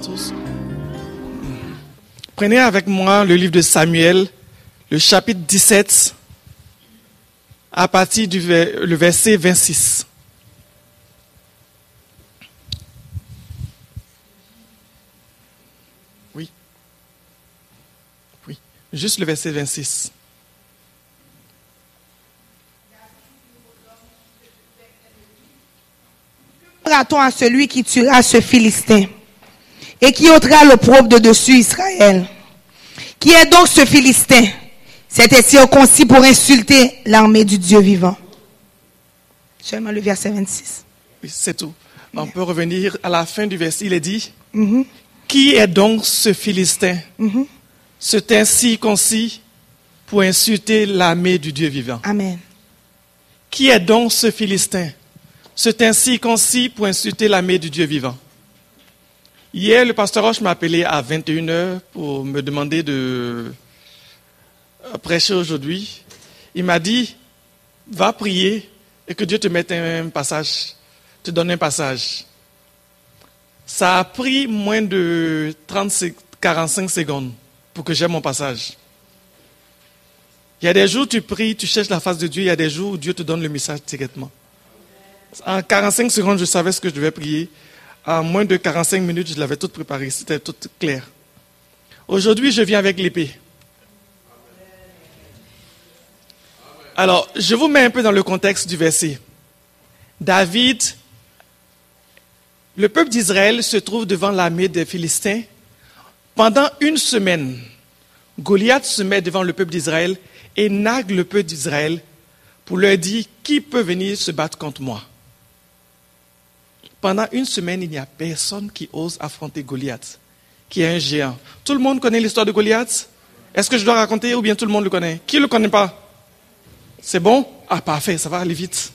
tous. Prenez avec moi le livre de Samuel, le chapitre 17, à partir du verset 26. Oui. Oui. Juste le verset 26. Dira-t-on à celui qui tuera ce Philistin et qui ôtera l'opprobre de dessus Israël? Qui est donc ce Philistin? C'était circoncis pour insulter l'armée du Dieu vivant. Seulement le verset 26. Oui, c'est tout. On peut revenir à la fin du verset. Il est dit, Qui est donc ce Philistin, cet incirconcis pour insulter l'armée du Dieu vivant? Amen. Qui est donc ce Philistin, cet incirconcis pour insulter l'armée du Dieu vivant? Hier, le pasteur Roche m'a appelé à 21h pour me demander de prêcher aujourd'hui. Il m'a dit, va prier et que Dieu te mette un passage, te donne un passage. Ça a pris moins de 45 secondes pour que j'aie mon passage. Il y a des jours où tu pries, tu cherches la face de Dieu, il y a des jours où Dieu te donne le message directement. En 45 secondes, je savais ce que je devais prier. En moins de 45 minutes, je l'avais tout préparé, c'était tout clair. Aujourd'hui, je viens avec l'épée. Alors, je vous mets un peu dans le contexte du verset. David, le peuple d'Israël se trouve devant l'armée des Philistins. Pendant une semaine, Goliath se met devant le peuple d'Israël et nargue le peuple d'Israël pour leur dire qui peut venir se battre contre moi. Pendant une semaine, il n'y a personne qui ose affronter Goliath, qui est un géant. Tout le monde connaît l'histoire de Goliath? Est-ce que je dois raconter ou bien tout le monde le connaît? Qui ne le connaît pas? C'est bon? Ah, parfait, ça va aller vite.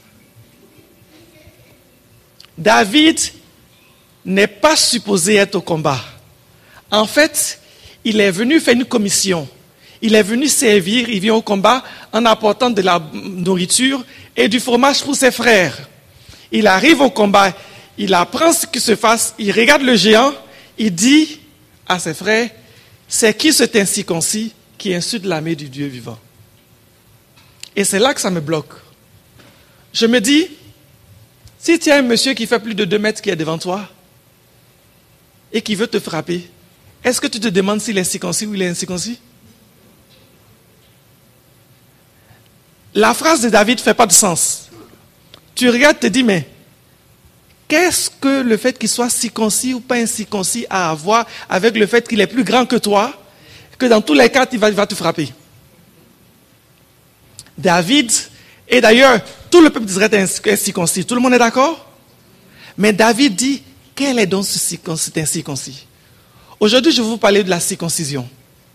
David n'est pas supposé être au combat. En fait, il est venu faire une commission. Il est venu servir, il vient au combat en apportant de la nourriture et du fromage pour ses frères. Il arrive au combat, il apprend ce qui se passe, il regarde le géant, il dit à ses frères, c'est qui cet incirconcis qui insulte l'armée du Dieu vivant? Et c'est là que ça me bloque. Je me dis, si tu as un monsieur qui fait plus de 2 mètres qui est devant toi et qui veut te frapper, est-ce que tu te demandes s'il est circoncis ou il est incirconcis? La phrase de David ne fait pas de sens. Tu regardes, te dis, mais qu'est-ce que le fait qu'il soit circoncis ou pas incirconcis a à voir avec le fait qu'il est plus grand que toi, que dans tous les cas, il va te frapper? David, et d'ailleurs, tout le peuple d'Israël est circoncis. Tout le monde est d'accord? Mais David dit, quel est donc cet incirconcis? Aujourd'hui, je vais vous parler de la circoncision.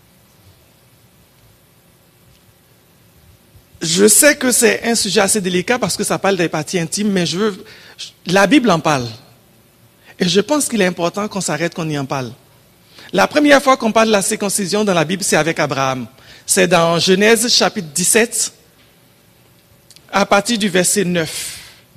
Je sais que c'est un sujet assez délicat parce que ça parle des parties intimes, mais la Bible en parle. Et je pense qu'il est important qu'on s'arrête, qu'on y en parle. La première fois qu'on parle de la circoncision dans la Bible, c'est avec Abraham. C'est dans Genèse chapitre 17, à partir du verset 9.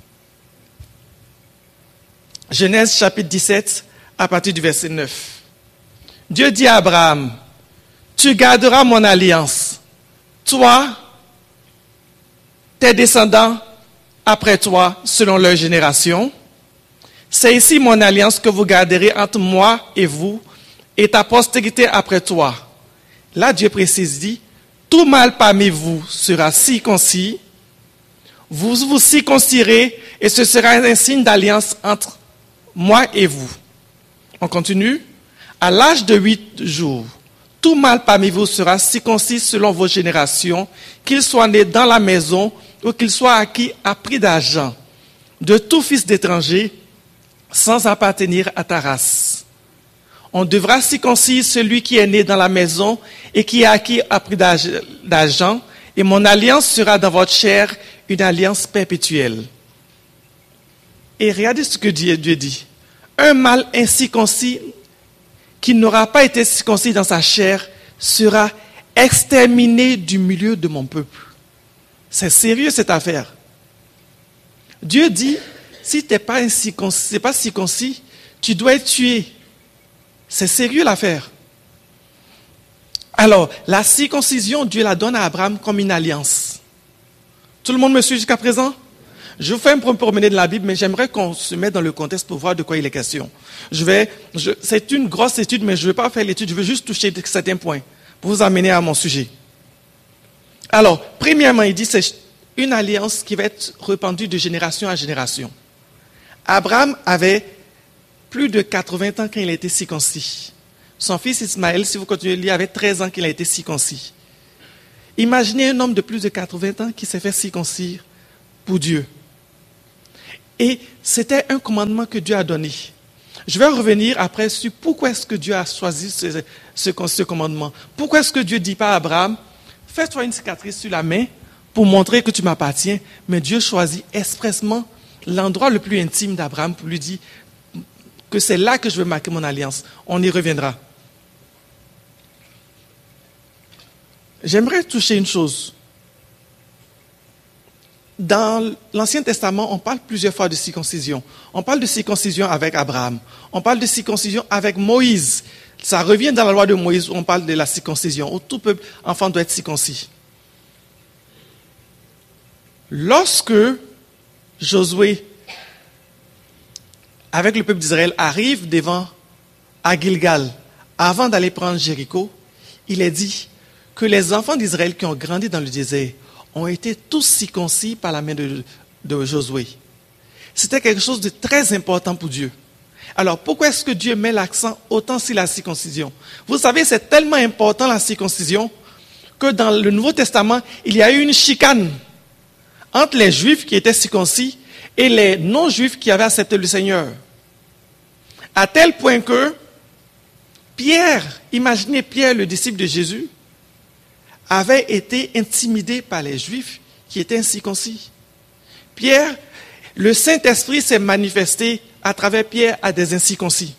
Genèse chapitre 17, à partir du verset 9. Dieu dit à Abraham, tu garderas mon alliance, toi, tes descendants après toi, selon leur génération. C'est ici mon alliance que vous garderez entre moi et vous, et ta postérité après toi. Là, Dieu précise, dit, tout mâle parmi vous sera circoncis, vous vous circoncirez, et ce sera un signe d'alliance entre moi et vous. On continue. À l'âge de 8 jours, tout mâle parmi vous sera circoncis selon vos générations, qu'il soit né dans la maison ou qu'il soit acquis à prix d'argent, de tout fils d'étranger, sans appartenir à ta race. On devra circoncire celui qui est né dans la maison et qui est acquis à prix d'argent, et mon alliance sera dans votre chair, une alliance perpétuelle. Et regardez ce que Dieu dit. Un mâle incirconcis qui n'aura pas été circoncis dans sa chair sera exterminé du milieu de mon peuple. C'est sérieux cette affaire. Dieu dit, si tu n'es pas circoncis, tu dois être tué. C'est sérieux l'affaire. Alors, la circoncision, Dieu la donne à Abraham comme une alliance. Tout le monde me suit jusqu'à présent? Je vous fais un peu promener de la Bible, mais j'aimerais qu'on se mette dans le contexte pour voir de quoi il est question. C'est une grosse étude, mais je ne vais pas faire l'étude, je veux juste toucher certains points pour vous amener à mon sujet. Alors, premièrement, il dit c'est une alliance qui va être répandue de génération à génération. Abraham avait plus de 80 ans quand il a été circoncis. Son fils Ismaël, si vous continuez de lire, avait 13 ans qu'il a été circoncis. Imaginez un homme de plus de 80 ans qui s'est fait circoncire pour Dieu. Et c'était un commandement que Dieu a donné. Je vais revenir après sur pourquoi est-ce que Dieu a choisi ce commandement. Pourquoi est-ce que Dieu ne dit pas à Abraham, fais-toi une cicatrice sur la main pour montrer que tu m'appartiens. Mais Dieu choisit expressément l'endroit le plus intime d'Abraham pour lui dire que c'est là que je veux marquer mon alliance. On y reviendra. J'aimerais toucher une chose. Dans l'Ancien Testament, on parle plusieurs fois de circoncision. On parle de circoncision avec Abraham. On parle de circoncision avec Moïse. Ça revient dans la loi de Moïse où on parle de la circoncision, où tout peuple enfant doit être circoncis. Lorsque Josué, avec le peuple d'Israël, arrive à Gilgal, avant d'aller prendre Jéricho, il est dit que les enfants d'Israël qui ont grandi dans le désert ont été tous circoncis par la main de Josué. C'était quelque chose de très important pour Dieu. Alors, pourquoi est-ce que Dieu met l'accent autant sur la circoncision? Vous savez, c'est tellement important la circoncision que dans le Nouveau Testament, il y a eu une chicane entre les Juifs qui étaient circoncis et les non-Juifs qui avaient accepté le Seigneur. À tel point que Pierre, imaginez Pierre, le disciple de Jésus, avait été intimidé par les Juifs qui étaient incirconcis. Pierre, le Saint-Esprit s'est manifesté à travers Pierre à des incirconcis.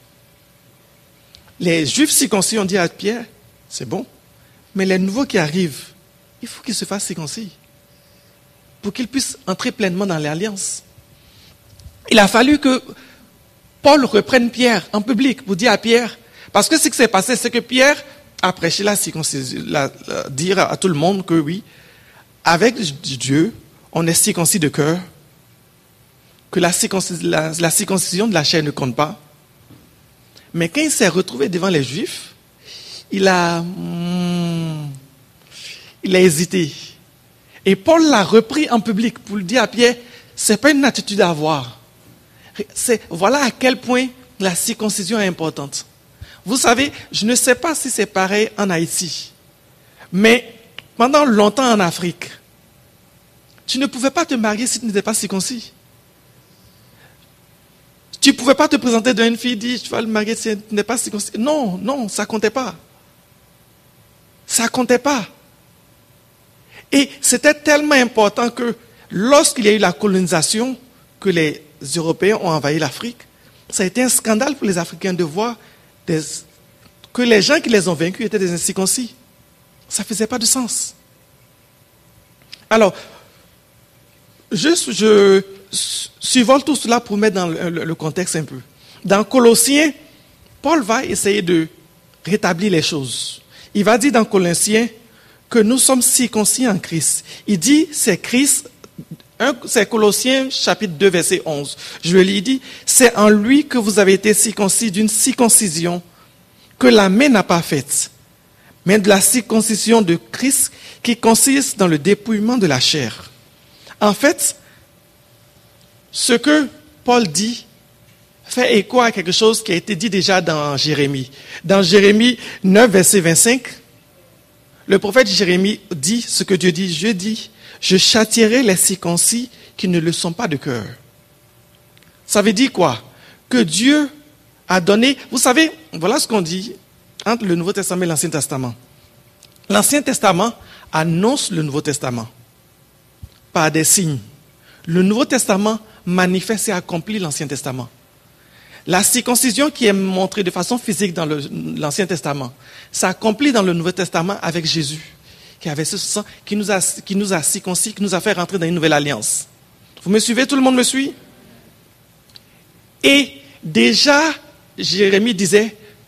Les Juifs circoncis ont dit à Pierre, c'est bon, mais les nouveaux qui arrivent, il faut qu'ils se fassent circoncis pour qu'ils puissent entrer pleinement dans l'alliance. Il a fallu que Paul reprenne Pierre en public pour dire à Pierre, parce que ce qui s'est passé, c'est que Pierre a prêché la circoncision, dire à tout le monde que oui, avec Dieu, on est circoncis de cœur, que la circoncision de la chair ne compte pas. Mais quand il s'est retrouvé devant les Juifs, il a hésité. Et Paul l'a repris en public pour lui dire à Pierre, ce n'est pas une attitude à avoir. Voilà à quel point la circoncision est importante. Vous savez, je ne sais pas si c'est pareil en Haïti, mais pendant longtemps en Afrique, tu ne pouvais pas te marier si tu n'étais pas circoncis. Tu ne pouvais pas te présenter devant une fille et dire, tu vas le marier si tu n'es pas circoncis. Non, ça ne comptait pas. Ça ne comptait pas. Et c'était tellement important que lorsqu'il y a eu la colonisation, que les Européens ont envahi l'Afrique, ça a été un scandale pour les Africains de voir que les gens qui les ont vaincus étaient des incirconcis. Ça ne faisait pas de sens. Alors, je survole tout cela pour mettre dans le contexte un peu. Dans Colossiens, Paul va essayer de rétablir les choses. Il va dire dans Colossiens que nous sommes circoncis en Christ. Il dit, c'est Colossiens chapitre 2, verset 11. Je le lis, il dit, c'est en lui que vous avez été circoncis d'une circoncision que la main n'a pas faite, mais de la circoncision de Christ qui consiste dans le dépouillement de la chair. En fait, ce que Paul dit fait écho à quelque chose qui a été dit déjà dans Jérémie. Dans Jérémie 9, verset 25, le prophète Jérémie dit ce que Dieu dit. Dieu dit, je châtierai les circoncis qui ne le sont pas de cœur. Ça veut dire quoi? Que Dieu a donné, vous savez, voilà ce qu'on dit entre le Nouveau Testament et l'Ancien Testament. L'Ancien Testament annonce le Nouveau Testament par des signes. Le Nouveau Testament manifeste et accomplit l'Ancien Testament. La circoncision qui est montrée de façon physique dans l'Ancien Testament s'accomplit dans le Nouveau Testament avec Jésus, qui avait ce sang, qui nous a circoncis, qui nous a fait rentrer dans une nouvelle alliance. Vous me suivez? Tout le monde me suit? Et déjà, Jérémie disait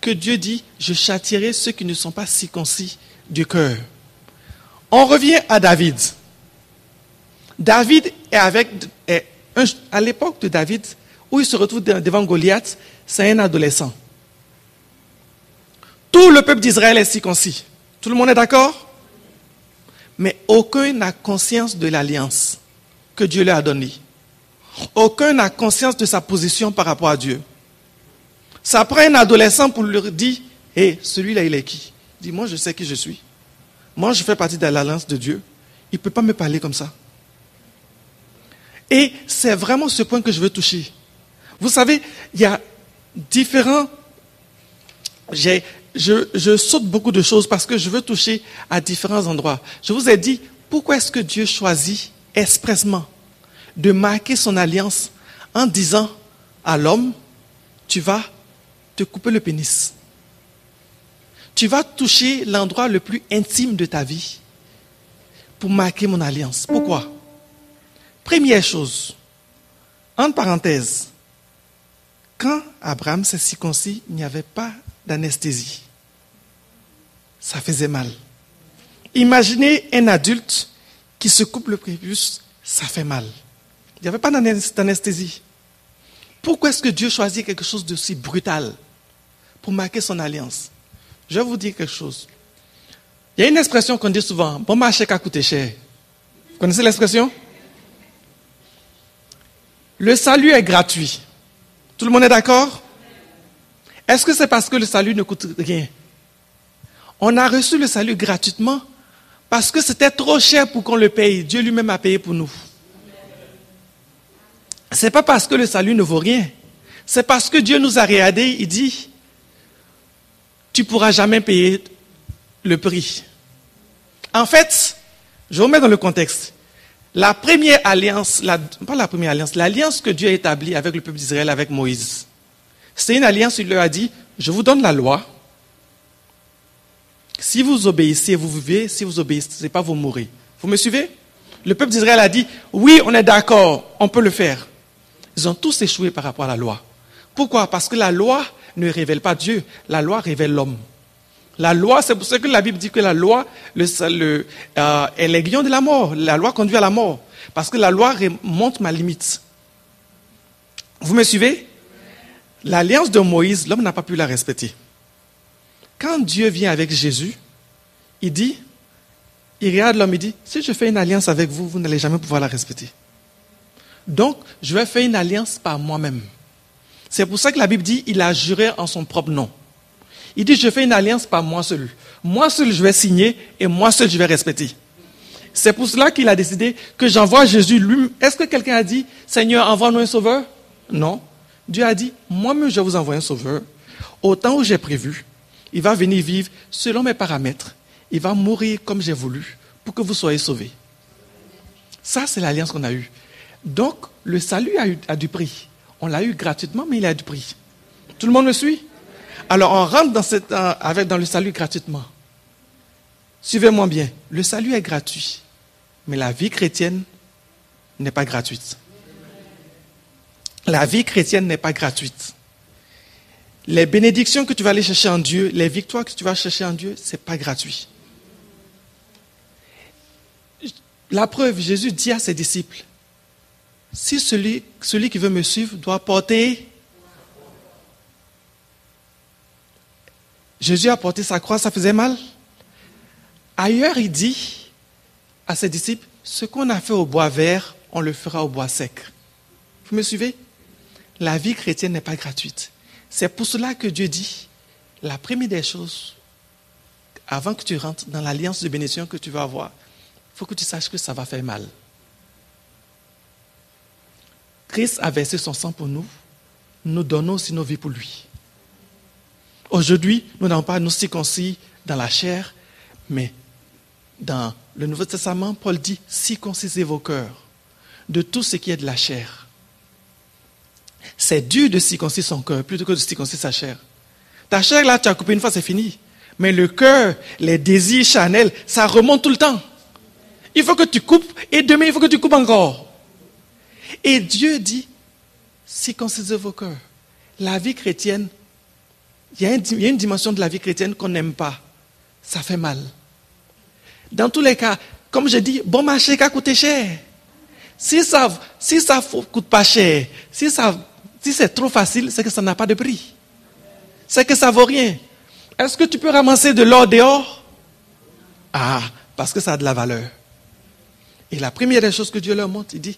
que Dieu dit, je châtierai ceux qui ne sont pas circoncis du cœur. On revient à David. David à l'époque de David, où il se retrouve devant Goliath, c'est un adolescent. Tout le peuple d'Israël est circoncis. Tout le monde est d'accord? Mais aucun n'a conscience de l'alliance que Dieu leur a donnée. Aucun n'a conscience de sa position par rapport à Dieu. Ça prend un adolescent pour leur dire, hé, celui-là, il est qui? Il dit, moi, je sais qui je suis. Moi, je fais partie de l'alliance de Dieu. Il ne peut pas me parler comme ça. Et c'est vraiment ce point que je veux toucher. Vous savez, il y a différents... Je saute beaucoup de choses parce que je veux toucher à différents endroits. Je vous ai dit, pourquoi est-ce que Dieu choisit expressément de marquer son alliance en disant à l'homme, tu vas te couper le pénis. Tu vas toucher l'endroit le plus intime de ta vie pour marquer mon alliance. Pourquoi? Première chose, entre parenthèses, quand Abraham s'est circoncis, il n'y avait pas d'anesthésie. Ça faisait mal. Imaginez un adulte qui se coupe le prépuce, ça fait mal. Il n'y avait pas d'anesthésie. Pourquoi est-ce que Dieu choisit quelque chose de si brutal pour marquer son alliance? Je vais vous dire quelque chose. Il y a une expression qu'on dit souvent, bon marché qui a coûté cher. Vous connaissez l'expression? Le salut est gratuit. Tout le monde est d'accord? Est-ce que c'est parce que le salut ne coûte rien? On a reçu le salut gratuitement parce que c'était trop cher pour qu'on le paye. Dieu lui-même a payé pour nous. Ce n'est pas parce que le salut ne vaut rien. C'est parce que Dieu nous a regardés, il dit, tu ne pourras jamais payer le prix. En fait, je vous mets dans le contexte. La première alliance, pas la première alliance, l'alliance que Dieu a établie avec le peuple d'Israël, avec Moïse, c'est une alliance où il leur a dit, je vous donne la loi. Si vous obéissez, vous vivez. Si vous obéissez pas, vous mourrez. Vous me suivez? Le peuple d'Israël a dit, oui, on est d'accord, on peut le faire. Ils ont tous échoué par rapport à la loi. Pourquoi? Parce que la loi ne révèle pas Dieu, la loi révèle l'homme. La loi, c'est pour ça que la Bible dit que la loi est l'aiguillon de la mort. La loi conduit à la mort. Parce que la loi montre ma limite. Vous me suivez? L'alliance de Moïse, l'homme n'a pas pu la respecter. Quand Dieu vient avec Jésus, il regarde l'homme, il dit, si je fais une alliance avec vous, vous n'allez jamais pouvoir la respecter. Donc, je vais faire une alliance par moi-même. C'est pour ça que la Bible dit, il a juré en son propre nom. Il dit, je fais une alliance par moi seul. Moi seul, je vais signer et moi seul, je vais respecter. C'est pour cela qu'il a décidé que j'envoie Jésus lui. Est-ce que quelqu'un a dit, Seigneur, envoie-nous un sauveur? Non. Dieu a dit, moi-même, je vais vous envoyer un sauveur. Au temps où j'ai prévu, il va venir vivre selon mes paramètres. Il va mourir comme j'ai voulu pour que vous soyez sauvés. Ça, c'est l'alliance qu'on a eue. Donc, le salut a du prix. On l'a eu gratuitement, mais il a du prix. Tout le monde me suit? Alors, on rentre dans le salut gratuitement. Suivez-moi bien. Le salut est gratuit, mais la vie chrétienne n'est pas gratuite. La vie chrétienne n'est pas gratuite. Les bénédictions que tu vas aller chercher en Dieu, les victoires que tu vas chercher en Dieu, ce n'est pas gratuit. La preuve, Jésus dit à ses disciples, si celui qui veut me suivre doit porter... Jésus a porté sa croix, ça faisait mal. Ailleurs, il dit à ses disciples, ce qu'on a fait au bois vert, on le fera au bois sec. Vous me suivez? La vie chrétienne n'est pas gratuite. C'est pour cela que Dieu dit, la première des choses, avant que tu rentres dans l'alliance de bénédiction que tu vas avoir, il faut que tu saches que ça va faire mal. Christ a versé son sang pour nous, nous donnons aussi nos vies pour lui. Aujourd'hui, nous n'avons pas nous circoncis dans la chair, mais dans le Nouveau Testament, Paul dit, circoncisez vos cœurs de tout ce qui est de la chair. C'est dur de circoncire son cœur plutôt que de circoncire sa chair. Ta chair, là, tu as coupé une fois, c'est fini. Mais le cœur, les désirs charnels, ça remonte tout le temps. Il faut que tu coupes et demain, il faut que tu coupes encore. Et Dieu dit, circoncisez vos cœurs. La vie chrétienne il y a une dimension de la vie chrétienne qu'on n'aime pas. Ça fait mal. Dans tous les cas, comme je dis, bon marché qui a coûté cher. Si ça coûte pas cher, si c'est trop facile, c'est que ça n'a pas de prix. C'est que ça vaut rien. Est-ce que tu peux ramasser de l'or dehors? Ah, parce que ça a de la valeur. Et la première des choses que Dieu leur montre, il dit,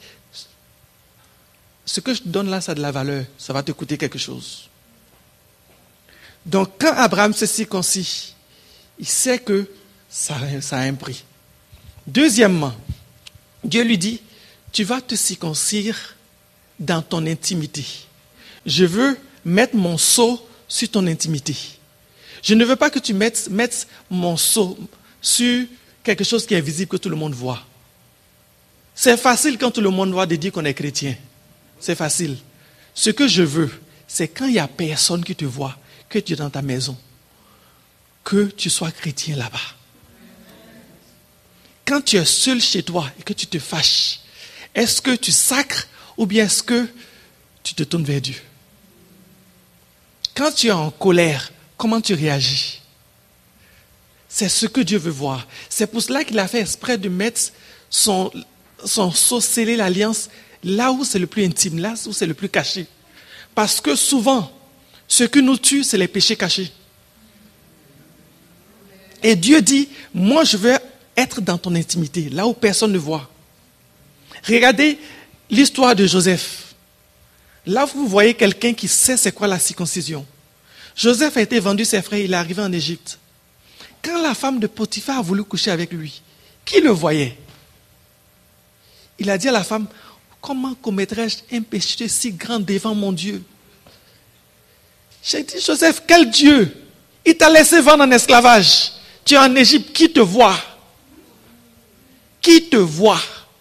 ce que je te donne là, ça a de la valeur. Ça va te coûter quelque chose. Donc, quand Abraham se circoncit, il sait que ça a un prix. Deuxièmement, Dieu lui dit, tu vas te circoncire dans ton intimité. Je veux mettre mon sceau sur ton intimité. Je ne veux pas que tu mettes mon sceau sur quelque chose qui est visible, que tout le monde voit. C'est facile quand tout le monde voit de dire qu'on est chrétien. C'est facile. Ce que je veux, c'est quand il n'y a personne qui te voit, que tu es dans ta maison, que tu sois chrétien là-bas. Quand tu es seul chez toi et que tu te fâches, est-ce que tu sacres ou bien est-ce que tu te tournes vers Dieu? Quand tu es en colère, comment tu réagis? C'est ce que Dieu veut voir. C'est pour cela qu'il a fait exprès de mettre son sceau, sceller l'alliance là où c'est le plus intime, là où c'est le plus caché. Parce que souvent, ce qui nous tue, c'est les péchés cachés. Et Dieu dit, moi je veux être dans ton intimité, là où personne ne voit. Regardez l'histoire de Joseph. Là, vous voyez quelqu'un qui sait c'est quoi la circoncision. Joseph a été vendu ses frères, il est arrivé en Égypte. Quand la femme de Potiphar a voulu coucher avec lui, qui le voyait? Il a dit à la femme, comment commettrais-je un péché si grand devant mon Dieu? J'ai dit, Joseph, quel Dieu? Il t'a laissé vendre en esclavage. Tu es en Égypte, qui te voit? Qui te voit?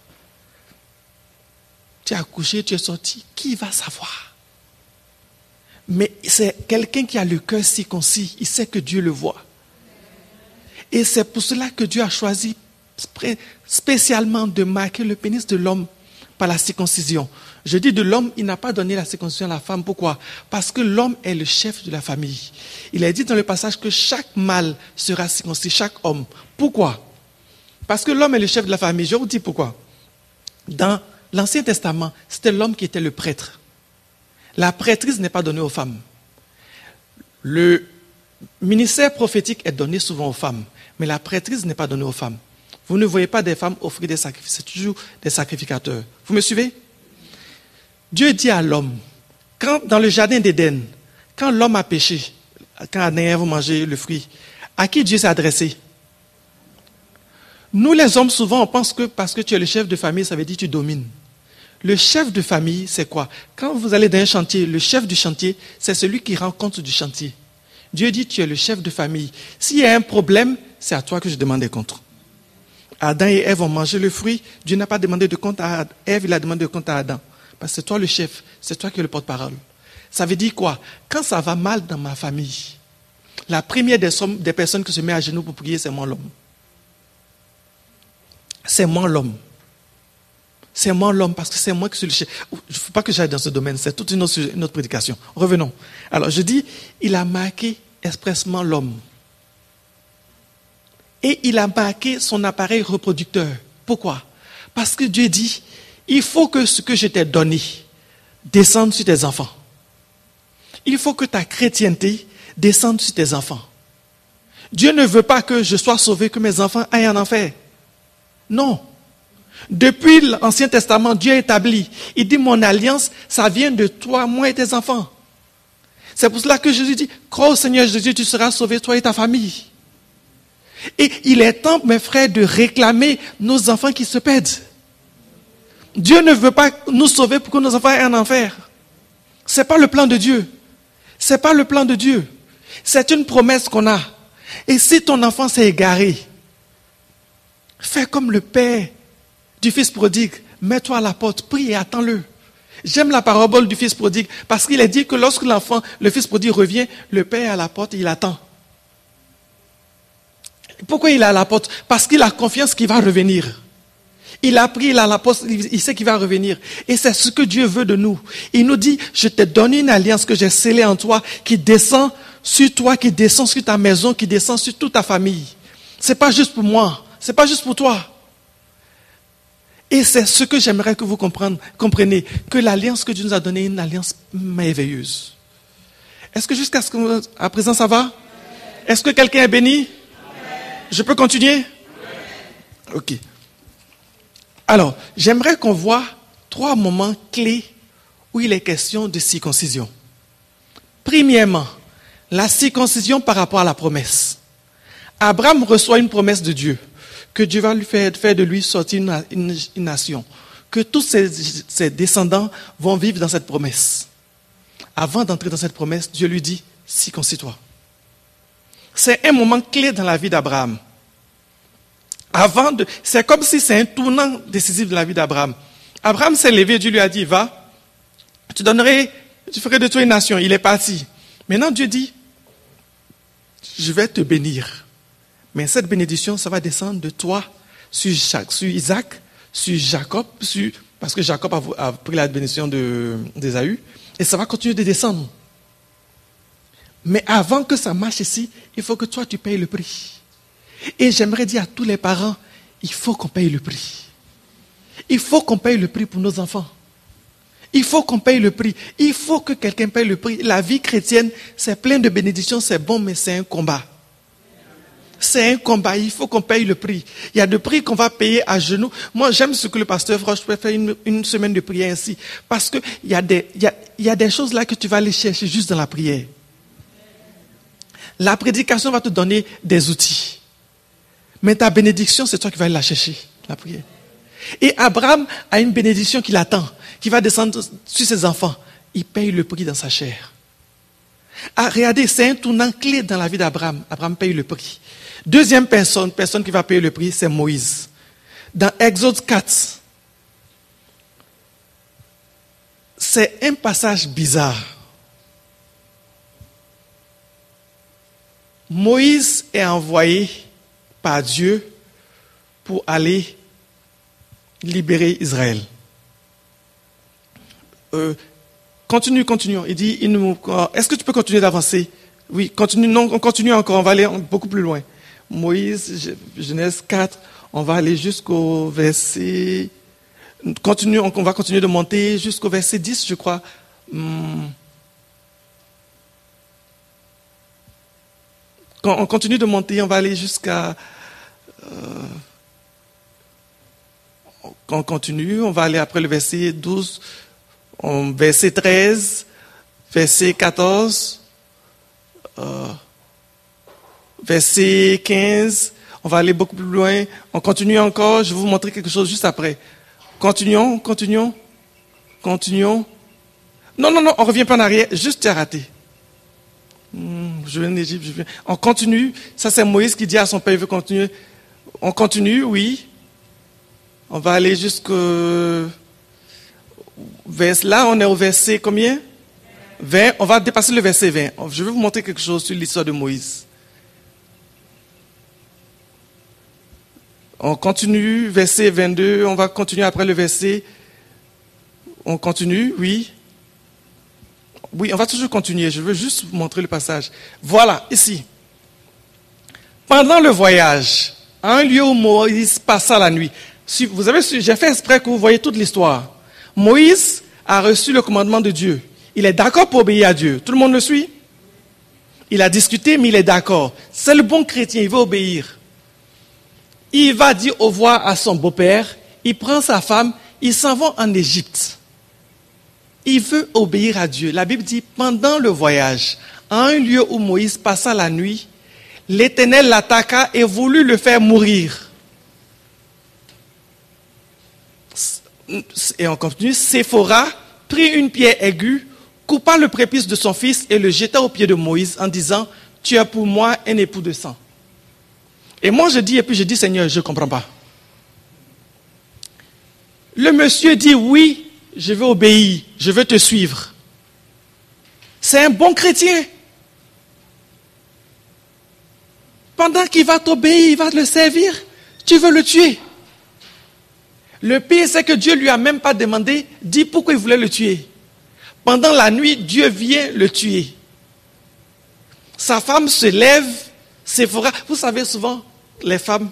Tu as accouché, tu es sorti, qui va savoir? Mais c'est quelqu'un qui a le cœur circoncis, il sait que Dieu le voit. Et c'est pour cela que Dieu a choisi spécialement de marquer le pénis de l'homme par la circoncision. Je dis de l'homme, il n'a pas donné la circoncision à la femme. Pourquoi? Parce que l'homme est le chef de la famille. Il est dit dans le passage que chaque mâle sera circoncis, chaque homme. Pourquoi? Parce que l'homme est le chef de la famille. Je vous dis pourquoi. Dans l'Ancien Testament, c'était l'homme qui était le prêtre. La prêtrise n'est pas donnée aux femmes. Le ministère prophétique est donné souvent aux femmes, mais la prêtrise n'est pas donnée aux femmes. Vous ne voyez pas des femmes offrir des sacrifices, c'est toujours des sacrificateurs. Vous me suivez? Dieu dit à l'homme, quand dans le jardin d'Éden, quand l'homme a péché, quand Adam et Ève ont mangé le fruit, à qui Dieu s'est adressé? Nous les hommes, souvent, on pense que parce que tu es le chef de famille, ça veut dire que tu domines. Le chef de famille, c'est quoi? Quand vous allez dans un chantier, le chef du chantier, c'est celui qui rend compte du chantier. Dieu dit, tu es le chef de famille. S'il y a un problème, c'est à toi que je demande des comptes. Adam et Ève ont mangé le fruit. Dieu n'a pas demandé de compte à Ève, il a demandé de compte à Adam. Parce que c'est toi le chef, c'est toi qui es le porte-parole. Ça veut dire quoi? Quand ça va mal dans ma famille, la première des personnes qui se met à genoux pour prier, c'est moi l'homme. C'est moi l'homme. C'est moi l'homme parce que c'est moi qui suis le chef. Il ne faut pas que j'aille dans ce domaine, c'est toute une autre prédication. Revenons. Alors je dis, il a marqué expressement l'homme. Et il a marqué son appareil reproducteur. Pourquoi? Parce que Dieu dit, il faut que ce que je t'ai donné descende sur tes enfants. Il faut que ta chrétienté descende sur tes enfants. Dieu ne veut pas que je sois sauvé, que mes enfants aillent en enfer. Non. Depuis l'Ancien Testament, Dieu a établi. Il dit, mon alliance, ça vient de toi, moi et tes enfants. C'est pour cela que Jésus dit, crois au Seigneur Jésus, tu seras sauvé, toi et ta famille. Et il est temps, mes frères, de réclamer nos enfants qui se perdent. Dieu ne veut pas nous sauver pour que nos enfants aient en enfer. Ce n'est pas le plan de Dieu. Ce n'est pas le plan de Dieu. C'est une promesse qu'on a. Et si ton enfant s'est égaré, fais comme le père du fils prodigue. Mets-toi à la porte, prie et attends-le. J'aime la parabole du fils prodigue parce qu'il est dit que lorsque le fils prodigue revient, le père est à la porte et il attend. Pourquoi il est à la porte? Parce qu'il a confiance qu'il va revenir. Il a pris, il est à la porte, il sait qu'il va revenir. Et c'est ce que Dieu veut de nous. Il nous dit, je t'ai donné une alliance que j'ai scellée en toi qui descend sur toi, qui descend sur ta maison, qui descend sur toute ta famille. Ce n'est pas juste pour moi, ce n'est pas juste pour toi. Et c'est ce que j'aimerais que vous compreniez, que l'alliance que Dieu nous a donnée est une alliance merveilleuse. Est-ce que jusqu'à présent ça va? Est-ce que quelqu'un est béni? Je peux continuer? Ok. Alors, j'aimerais qu'on voit 3 moments clés où il est question de circoncision. Premièrement, la circoncision par rapport à la promesse. Abraham reçoit une promesse de Dieu, que Dieu va lui faire de lui sortir une nation, que tous ses descendants vont vivre dans cette promesse. Avant d'entrer dans cette promesse, Dieu lui dit, circoncis-toi. C'est un moment clé dans la vie d'Abraham. C'est comme si c'est un tournant décisif de la vie d'Abraham. Abraham s'est levé, Dieu lui a dit, va, tu ferai de toi une nation. Il est parti. Maintenant, Dieu dit, je vais te bénir. Mais cette bénédiction, ça va descendre de toi sur Isaac, sur Jacob, parce que Jacob a pris la bénédiction d'Ésaü, et ça va continuer de descendre. Mais avant que ça marche ici, il faut que toi, tu payes le prix. Et j'aimerais dire à tous les parents, il faut qu'on paye le prix. Il faut qu'on paye le prix pour nos enfants. Il faut qu'on paye le prix. Il faut que quelqu'un paye le prix. La vie chrétienne, c'est plein de bénédictions, c'est bon, mais c'est un combat. C'est un combat, il faut qu'on paye le prix. Il y a des prix qu'on va payer à genoux. Moi, j'aime ce que le pasteur Froch peut faire une semaine de prière ainsi. Parce qu'il y a des choses là que tu vas aller chercher juste dans la prière. La prédication va te donner des outils. Mais ta bénédiction, c'est toi qui vas aller la chercher, la prière. Et Abraham a une bénédiction qui l'attend, qui va descendre sur ses enfants. Il paye le prix dans sa chair. Ah, regardez, c'est un tournant clé dans la vie d'Abraham. Abraham paye le prix. Deuxième personne qui va payer le prix, c'est Moïse. Dans Exode 4, c'est un passage bizarre. Moïse est envoyé par Dieu pour aller libérer Israël. Continuons. Il dit, est-ce que tu peux continuer d'avancer? Oui, continue. Non, on continue encore, on va aller beaucoup plus loin. Moïse, Genèse 4, on va aller jusqu'au verset... on va continuer de monter jusqu'au verset 10, je crois. Quand on continue de monter, on va aller jusqu'à... Quand on continue, on va aller après le verset 12, verset 13, verset 14... verset 15, on va aller beaucoup plus loin. On continue encore, je vais vous montrer quelque chose juste après. Continuons. Non, on revient pas en arrière, juste tu as raté. Je viens d'Égypte, On continue, ça c'est Moïse qui dit à son père, il veut continuer. On continue, oui. On va aller jusqu'au... Là, on est au verset combien? 20, on va dépasser le verset 20. Je vais vous montrer quelque chose sur l'histoire de Moïse. On continue, verset 22, on va continuer après le verset. On continue, oui. Oui, on va toujours continuer, je veux juste vous montrer le passage. Voilà, ici. Pendant le voyage, à un lieu où Moïse passa la nuit. Si vous avez su, j'ai fait exprès que vous voyez toute l'histoire. Moïse a reçu le commandement de Dieu. Il est d'accord pour obéir à Dieu. Tout le monde le suit? Il a discuté, mais il est d'accord. C'est le bon chrétien, il veut obéir. Il va dire au revoir à son beau-père, il prend sa femme, ils s'en vont en Égypte. Il veut obéir à Dieu. La Bible dit, pendant le voyage, à un lieu où Moïse passa la nuit, l'Éternel l'attaqua et voulut le faire mourir. Et on continue, Séphora prit une pierre aiguë, coupa le prépuce de son fils et le jeta aux pieds de Moïse en disant, tu es pour moi un époux de sang. Et moi je dis, Seigneur, je ne comprends pas. Le monsieur dit, oui, je veux obéir, je veux te suivre. C'est un bon chrétien. Pendant qu'il va t'obéir, il va le servir, tu veux le tuer. Le pire, c'est que Dieu ne lui a même pas demandé, dit pourquoi il voulait le tuer. Pendant la nuit, Dieu vient le tuer. sa femme se lève, Séphora. Vous savez souvent, les femmes,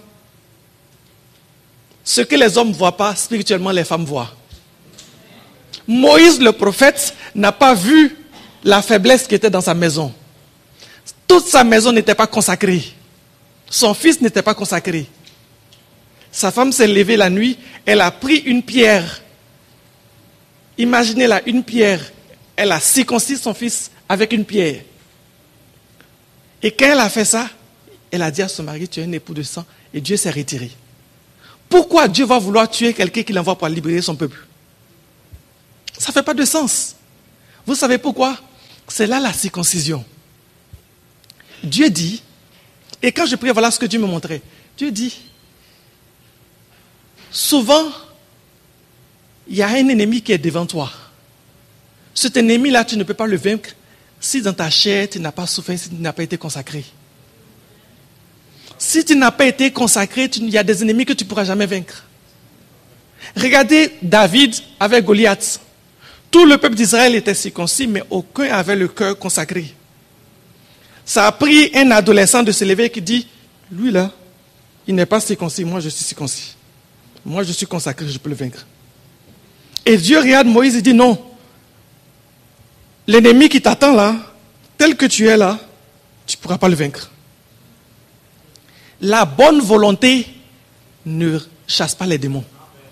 ce que les hommes ne voient pas, spirituellement, les femmes voient. Moïse, le prophète, n'a pas vu la faiblesse qui était dans sa maison. Toute sa maison n'était pas consacrée. Son fils n'était pas consacré. Sa femme s'est levée la nuit, elle a pris une pierre. Imaginez-la, une pierre. Elle a circoncis son fils avec une pierre. Et quand elle a fait ça, elle a dit à son mari, tu es un époux de sang, et Dieu s'est retiré. Pourquoi Dieu va vouloir tuer quelqu'un qu'il envoie pour libérer son peuple? Ça ne fait pas de sens. Vous savez pourquoi? C'est là la circoncision. Dieu dit, et quand je prie, voilà ce que Dieu me montrait. Dieu dit, souvent, il y a un ennemi qui est devant toi. Cet ennemi-là, tu ne peux pas le vaincre si dans ta chair, tu n'as pas souffert, si tu n'as pas été consacré. Si tu n'as pas été consacré, il y a des ennemis que tu ne pourras jamais vaincre. Regardez David avec Goliath. Tout le peuple d'Israël était circoncis, mais aucun avait le cœur consacré. Ça a pris un adolescent de se lever qui dit, lui là, il n'est pas circoncis, moi je suis circoncis. Moi je suis consacré, je peux le vaincre. Et Dieu regarde Moïse et dit non. L'ennemi qui t'attend là, tel que tu es là, tu ne pourras pas le vaincre. La bonne volonté ne chasse pas les démons.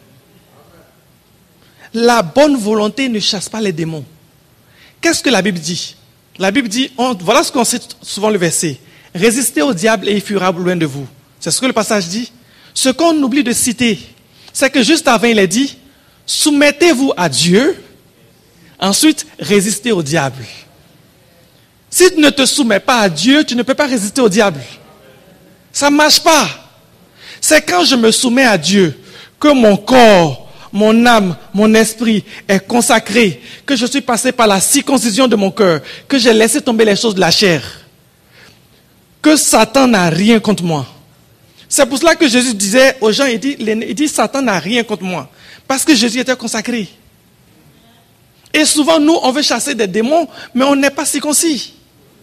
La bonne volonté ne chasse pas les démons. Qu'est-ce que la Bible dit? La Bible dit, voilà ce qu'on cite souvent le verset. Résistez au diable et il fuira loin de vous. C'est ce que le passage dit. Ce qu'on oublie de citer, c'est que juste avant il est dit, soumettez-vous à Dieu, ensuite résistez au diable. Si tu ne te soumets pas à Dieu, tu ne peux pas résister au diable. Ça ne marche pas. C'est quand je me soumets à Dieu que mon corps, mon âme, mon esprit est consacré, que je suis passé par la circoncision de mon cœur, que j'ai laissé tomber les choses de la chair, que Satan n'a rien contre moi. C'est pour cela que Jésus disait aux gens, il dit Satan n'a rien contre moi, parce que Jésus était consacré. Et souvent nous, on veut chasser des démons, mais on n'est pas circoncis.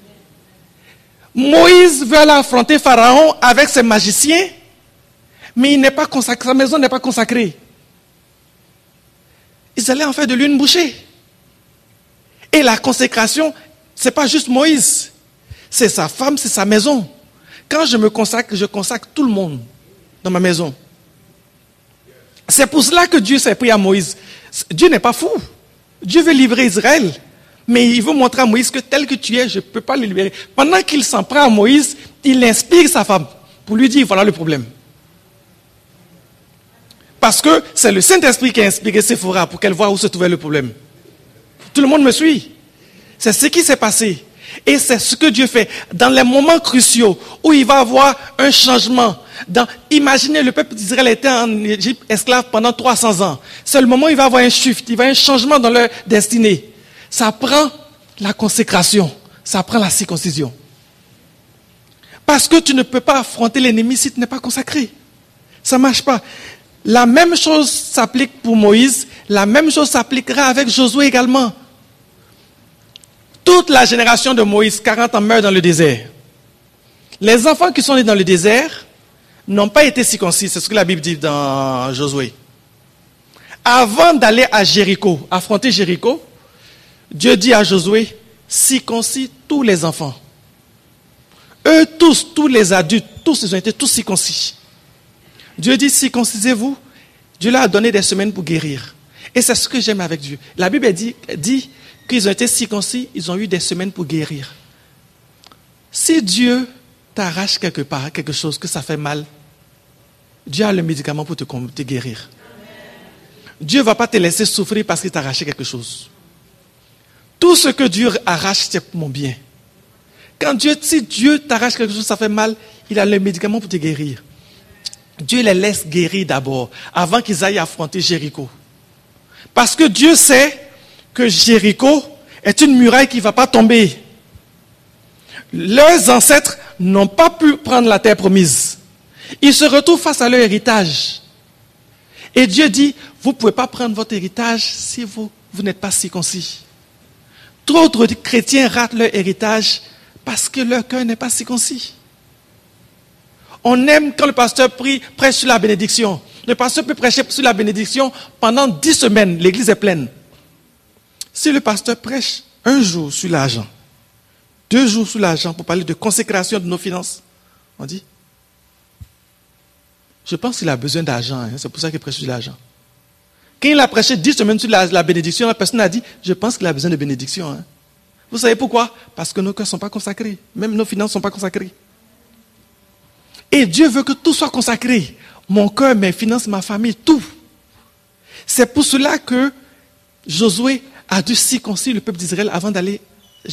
Moïse veut aller affronter Pharaon avec ses magiciens, mais il n'est pas consacré, sa maison n'est pas consacrée. Ils allaient en faire de lui une bouchée. Et la consécration, ce n'est pas juste Moïse. C'est sa femme, c'est sa maison. Quand je me consacre, je consacre tout le monde dans ma maison. C'est pour cela que Dieu s'est pris à Moïse. Dieu n'est pas fou. Dieu veut livrer Israël. Mais il veut montrer à Moïse que tel que tu es, je ne peux pas le libérer. Pendant qu'il s'en prend à Moïse, il inspire sa femme pour lui dire, voilà le problème. Parce que c'est le Saint-Esprit qui a inspiré Séphora pour qu'elle voie où se trouvait le problème. Tout le monde me suit. C'est ce qui s'est passé. Et c'est ce que Dieu fait. Dans les moments cruciaux où il va avoir un changement. Imaginez, le peuple d'Israël était en Égypte esclave pendant 300 ans. C'est le moment où il va avoir un shift, il va y avoir un changement dans leur destinée. Ça prend la consécration, ça prend la circoncision. Parce que tu ne peux pas affronter l'ennemi si tu n'es pas consacré. Ça ne marche pas. La même chose s'applique pour Moïse, la même chose s'appliquera avec Josué également. Toute la génération de Moïse, 40 ans, meurt dans le désert. Les enfants qui sont nés dans le désert n'ont pas été circoncis, c'est ce que la Bible dit dans Josué. Avant d'aller à Jéricho, affronter Jéricho, Dieu dit à Josué, circoncis tous les enfants. Eux tous les adultes, tous ils ont été tous circoncis. Dieu dit, circoncisez-vous. Dieu leur a donné des semaines pour guérir. Et c'est ce que j'aime avec Dieu. La Bible dit qu'ils ont été circoncis, ils ont eu des semaines pour guérir. Si Dieu t'arrache quelque part, quelque chose, que ça fait mal, Dieu a le médicament pour te guérir. Dieu ne va pas te laisser souffrir parce qu'il t'a arraché quelque chose. Tout ce que Dieu arrache, c'est pour mon bien. Si Dieu t'arrache quelque chose, ça fait mal, il a le médicament pour te guérir. Dieu les laisse guérir d'abord, avant qu'ils aillent affronter Jéricho. Parce que Dieu sait que Jéricho est une muraille qui ne va pas tomber. Leurs ancêtres n'ont pas pu prendre la terre promise. Ils se retrouvent face à leur héritage. Et Dieu dit, vous ne pouvez pas prendre votre héritage si vous n'êtes pas circoncis. Trop de chrétiens ratent leur héritage Parce que leur cœur n'est pas circoncis. On aime quand le pasteur prêche sur la bénédiction. Le pasteur peut prêcher sur la bénédiction pendant 10 semaines. L'église est pleine. Si le pasteur prêche un jour sur l'argent, 2 jours sur l'argent pour parler de consécration de nos finances, on dit, je pense qu'il a besoin d'argent. Hein, c'est pour ça qu'il prêche sur l'argent. Quand il a prêché 10 semaines sur la bénédiction, la personne a dit, je pense qu'il a besoin de bénédiction. Hein. Vous savez pourquoi? Parce que nos cœurs ne sont pas consacrés. Même nos finances ne sont pas consacrées. Et Dieu veut que tout soit consacré. Mon cœur, mes finances, ma famille, tout. C'est pour cela que Josué a dû circoncire le peuple d'Israël avant d'aller